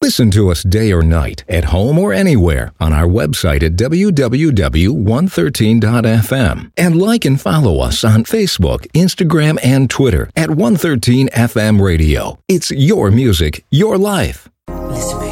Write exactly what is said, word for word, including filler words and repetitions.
Listen to us day or night, at home or anywhere, on our website at w w w dot one thirteen dot f m. And like and follow us on Facebook, Instagram, and Twitter at one thirteen F M Radio. It's your music, your life. Listen,